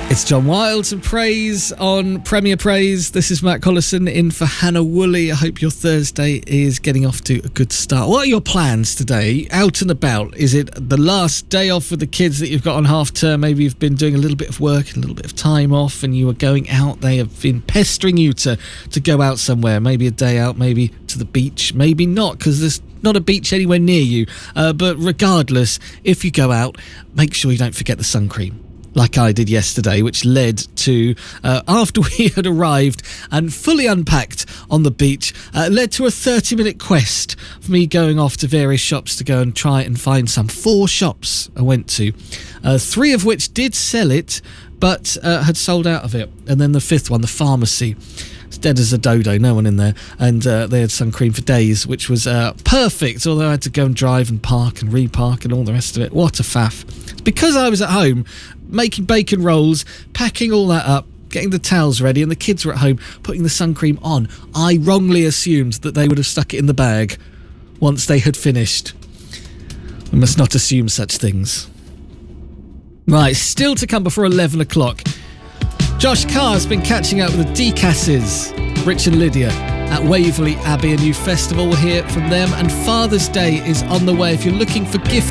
It's John Wilde and Praise on Premier Praise. This is Matt Collison in for Hannah Woolley. I hope your Thursday is getting off to a good start. What are your plans today? Out and about? Is it the last day off with the kids that you've got on half term? Maybe you've been doing a little bit of work and a little bit of time off and you are going out. They have been pestering you to go out somewhere. Maybe a day out, maybe to the beach, maybe not, because there's not a beach anywhere near you. But regardless, if you go out, make sure you don't forget the sun cream, like I did yesterday, which led to, after we had arrived and fully unpacked on the beach, led to a 30-minute quest for me going off to various shops to go and try and find some. 4 shops I went to, 3 of which did sell it, but had sold out of it. And then the 5th one, the pharmacy, it's dead as a dodo, no one in there. And they had sun cream for days, which was perfect, although I had to go and drive and park and repark and all the rest of it. What a faff. It's because I was at home making bacon rolls, packing all that up, getting the towels ready, and the kids were at home putting the sun cream on. I wrongly assumed that they would have stuck it in the bag once they had finished. We must not assume such things. Right, still to come before 11 o'clock. Josh Carr's been catching up with the Decasses, Rich and Lydia, at Waverley Abbey, a new festival. We'll hear from them, and Father's Day is on the way. If you're looking for gift